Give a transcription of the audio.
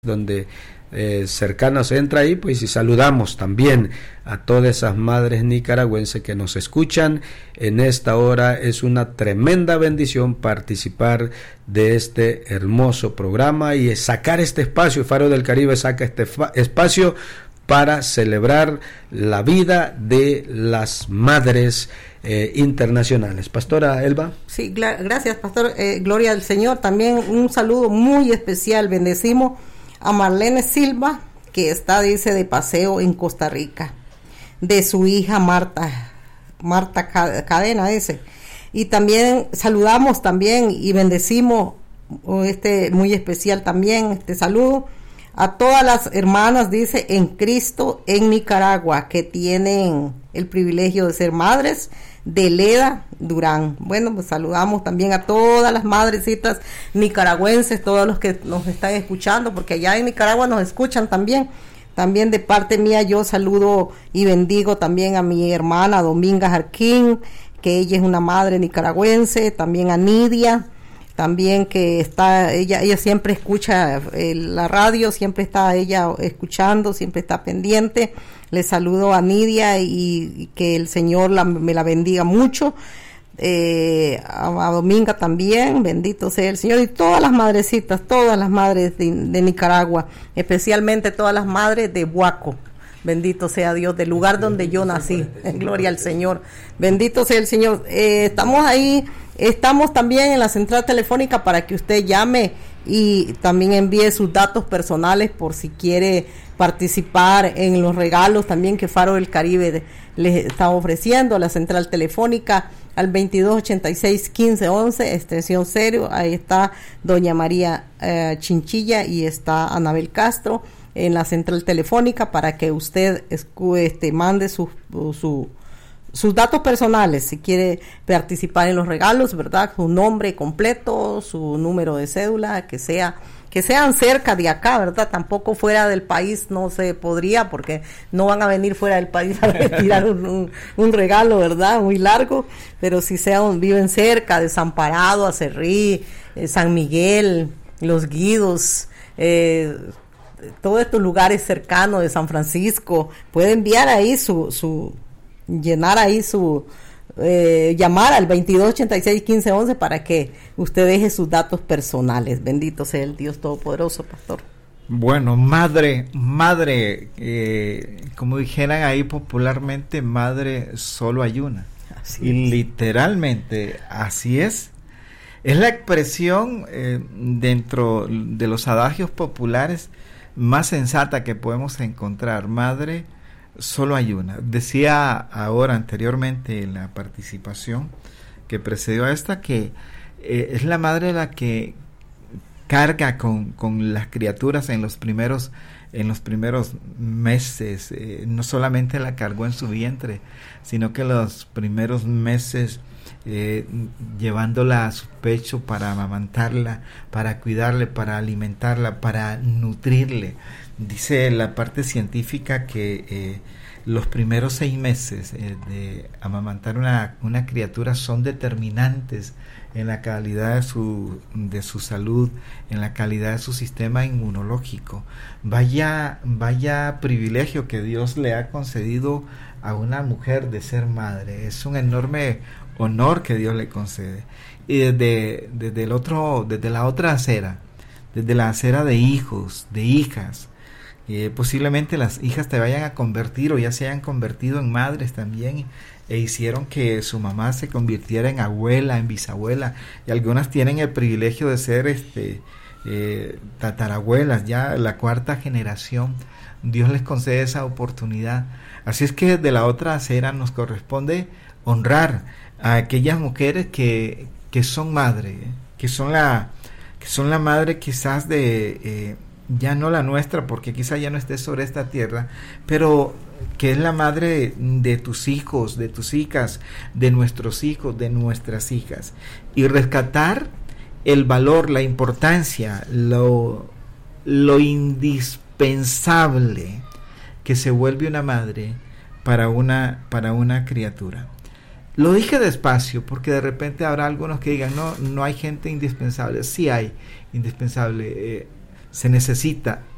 donde cercanos entra ahí, pues, y saludamos también a todas esas madres nicaragüenses que nos escuchan en esta hora. Es una tremenda bendición participar de este hermoso programa y sacar este espacio. Faro del Caribe saca este espacio para celebrar la vida de las madres internacionales. Pastora Elba. Sí, gracias, pastor. Gloria al Señor. También un saludo muy especial. Bendecimos a Marlene Silva, que está, dice, de paseo en Costa Rica, de su hija Marta Cadena, dice. Y también saludamos también y bendecimos muy especial también saludo a todas las hermanas, dice, en Cristo en Nicaragua, que tienen el privilegio de ser madres, de Leda Durán. Bueno, pues saludamos también a todas las madrecitas nicaragüenses, todos los que nos están escuchando, porque allá en Nicaragua nos escuchan también. También de parte mía yo saludo y bendigo también a mi hermana Dominga Jarquín, que ella es una madre nicaragüense, también a Nidia, también que está, ella siempre escucha la radio, siempre está ella escuchando, siempre está pendiente. Le saludo a Nidia y que el Señor me la bendiga mucho. A Dominga también, bendito sea el Señor, y todas las madrecitas, todas las madres de Nicaragua, especialmente todas las madres de Huaco. Bendito sea Dios, del lugar donde yo nací. Gloria al Señor. Bendito sea el Señor. Estamos ahí, estamos también en la central telefónica para que usted llame y también envíe sus datos personales por si quiere participar en los regalos también que Faro del Caribe les está ofreciendo. La central telefónica al 2286-1511, extensión 0. Ahí está doña María Chinchilla y está Anabel Castro en la central telefónica para que usted mande sus datos personales si quiere participar en los regalos, ¿verdad? Su nombre completo, su número de cédula, que sean cerca de acá, ¿verdad? Tampoco fuera del país no se podría, porque no van a venir fuera del país a retirar un regalo, ¿verdad? Muy largo, pero si viven cerca, Desamparado, Acerrí, San Miguel, Los Guidos, todos estos lugares cercanos de San Francisco, puede enviar ahí llenar ahí llamar al 2286-1511 para que usted deje sus datos personales. Bendito sea el Dios Todopoderoso, pastor. Bueno, madre, como dijeran ahí popularmente, madre solo hay una. Así y es. Literalmente, así es. Es la expresión dentro de los adagios populares más sensata que podemos encontrar. Madre solo hay una. Decía ahora anteriormente en la participación que precedió a esta que es la madre la que carga con las criaturas en los primeros meses. No solamente la cargó en su vientre, sino que los primeros meses llevándola a su pecho para amamantarla, para cuidarle, para alimentarla, para nutrirle. Dice la parte científica que los primeros 6 meses de amamantar una criatura son determinantes en la calidad de su salud, en la calidad de su sistema inmunológico. Vaya privilegio que Dios le ha concedido a una mujer de ser madre. Es un enorme honor que Dios le concede. Y desde la otra acera, desde la acera de hijos, de hijas, posiblemente las hijas te vayan a convertir o ya se hayan convertido en madres también e hicieron que su mamá se convirtiera en abuela, en bisabuela, y algunas tienen el privilegio de ser tatarabuelas, ya la 4ª generación. Dios les concede esa oportunidad. Así es que de la otra acera nos corresponde honrar a aquellas mujeres que son madre, que son la madre quizás de ya no la nuestra, porque quizá ya no esté sobre esta tierra, pero que es la madre de tus hijos, de tus hijas, de nuestros hijos, de nuestras hijas, y rescatar el valor, la importancia, lo indispensable que se vuelve una madre para una criatura. Lo dije despacio porque de repente habrá algunos que digan no hay gente indispensable. Sí hay indispensable, se necesita